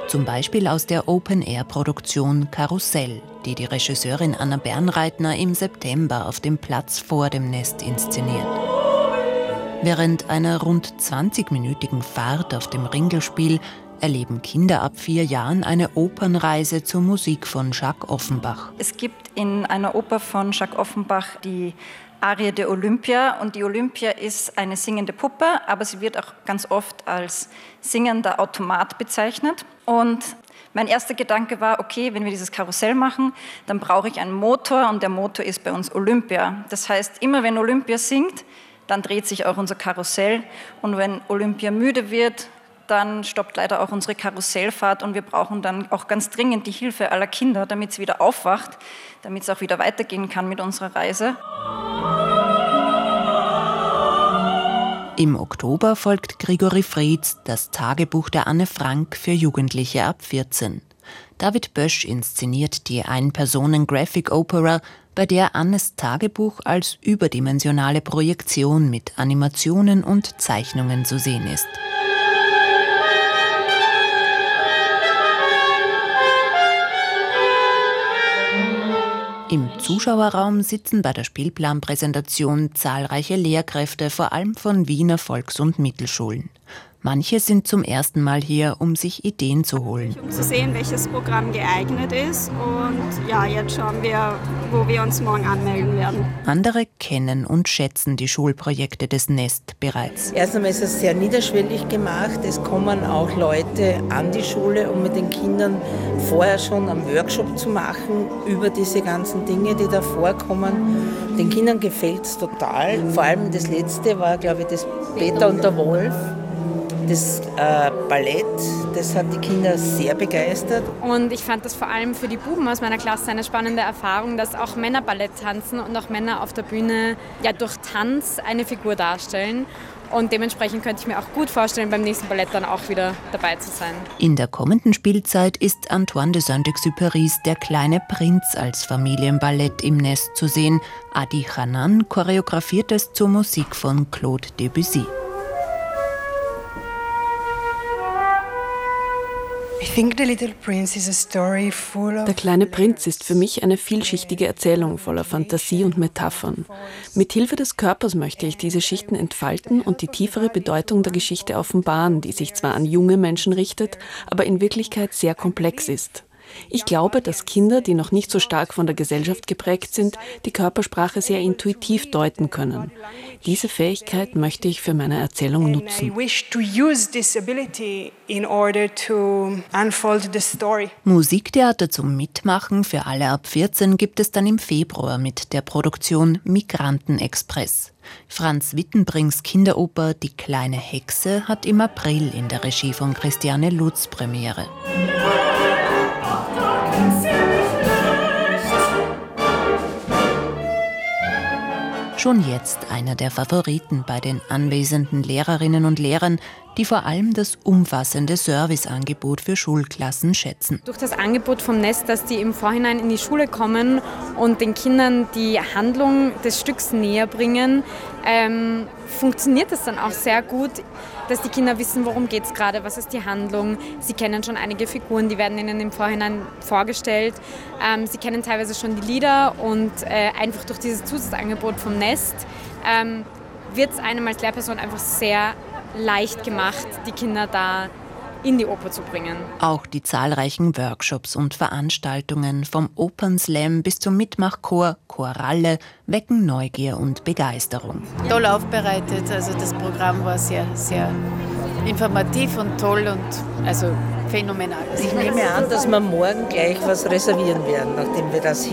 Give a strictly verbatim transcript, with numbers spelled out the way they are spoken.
Zum Beispiel aus der Open-Air-Produktion Karussell, die die Regisseurin Anna Bernreitner im September auf dem Platz vor dem Nest inszeniert. Während einer rund zwanzigminütigen Fahrt auf dem Ringelspiel erleben Kinder ab vier Jahren eine Opernreise zur Musik von Jacques Offenbach. Es gibt in einer Oper von Jacques Offenbach die Arie de Olympia, und die Olympia ist eine singende Puppe, aber sie wird auch ganz oft als singender Automat bezeichnet. Und mein erster Gedanke war, okay, wenn wir dieses Karussell machen, dann brauche ich einen Motor, und der Motor ist bei uns Olympia. Das heißt, immer wenn Olympia singt, dann dreht sich auch unser Karussell, und wenn Olympia müde wird, dann stoppt leider auch unsere Karussellfahrt, und wir brauchen dann auch ganz dringend die Hilfe aller Kinder, damit sie wieder aufwacht, damit es auch wieder weitergehen kann mit unserer Reise. Im Oktober folgt Grigori Fried's Das Tagebuch der Anne Frank für Jugendliche ab vierzehn. David Bösch inszeniert die Ein-Personen-Graphic-Opera, bei der Annes Tagebuch als überdimensionale Projektion mit Animationen und Zeichnungen zu sehen ist. Im Zuschauerraum sitzen bei der Spielplanpräsentation zahlreiche Lehrkräfte, vor allem von Wiener Volks- und Mittelschulen. Manche sind zum ersten Mal hier, um sich Ideen zu holen. Um zu sehen, welches Programm geeignet ist. Und ja, jetzt schauen wir, wo wir uns morgen anmelden werden. Andere kennen und schätzen die Schulprojekte des Nest bereits. Erst einmal ist es sehr niederschwellig gemacht. Es kommen auch Leute an die Schule, um mit den Kindern vorher schon einen Workshop zu machen über diese ganzen Dinge, die da vorkommen. Den Kindern gefällt es total. Vor allem das letzte war, glaube ich, das Peter und der Wolf. Das äh, Ballett, das hat die Kinder sehr begeistert. Und ich fand das vor allem für die Buben aus meiner Klasse eine spannende Erfahrung, dass auch Männer Ballett tanzen und auch Männer auf der Bühne ja durch Tanz eine Figur darstellen. Und dementsprechend könnte ich mir auch gut vorstellen, beim nächsten Ballett dann auch wieder dabei zu sein. In der kommenden Spielzeit ist Antoine de Saint-Exupérys Der kleine Prinz als Familienballett im Nest zu sehen. Adi Chanan choreografiert es zur Musik von Claude Debussy. Der kleine Prinz ist für mich eine vielschichtige Erzählung voller Fantasie und Metaphern. Mit Hilfe des Körpers möchte ich diese Schichten entfalten und die tiefere Bedeutung der Geschichte offenbaren, die sich zwar an junge Menschen richtet, aber in Wirklichkeit sehr komplex ist. Ich glaube, dass Kinder, die noch nicht so stark von der Gesellschaft geprägt sind, die Körpersprache sehr intuitiv deuten können. Diese Fähigkeit möchte ich für meine Erzählung nutzen. Musiktheater zum Mitmachen für alle ab vierzehn gibt es dann im Februar mit der Produktion Migrantenexpress. Franz Wittenbrings Kinderoper Die kleine Hexe hat im April in der Regie von Christiane Lutz Premiere. Schon jetzt einer der Favoriten bei den anwesenden Lehrerinnen und Lehrern, die vor allem das umfassende Serviceangebot für Schulklassen schätzen. Durch das Angebot vom Nest, dass die im Vorhinein in die Schule kommen und den Kindern die Handlung des Stücks näher bringen, ähm, funktioniert es dann auch sehr gut, dass die Kinder wissen, worum geht es gerade, was ist die Handlung. Sie kennen schon einige Figuren, die werden ihnen im Vorhinein vorgestellt. Ähm, sie kennen teilweise schon die Lieder, und äh, einfach durch dieses Zusatzangebot vom Nest ähm, wird es einem als Lehrperson einfach sehr leicht gemacht, die Kinder da in die Oper zu bringen. Auch die zahlreichen Workshops und Veranstaltungen vom Opernslam bis zum Mitmachchor Choralle wecken Neugier und Begeisterung. Toll aufbereitet, also das Programm war sehr, sehr informativ und toll und also phänomenal. Ich nehme an, dass wir morgen gleich was reservieren werden, nachdem wir das hier